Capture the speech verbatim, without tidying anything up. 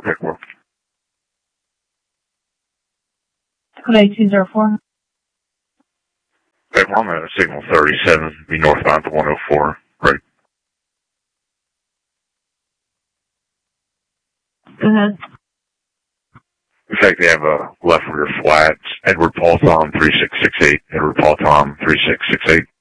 Okay, well. Code eight two zero four. Okay, well, I'm at signal thirty-seven, be northbound to one oh four. Right. Go ahead. Looks like they have a left rear flat. Edward Paul Tom three six six eight. Edward Paul Tom three six six eight.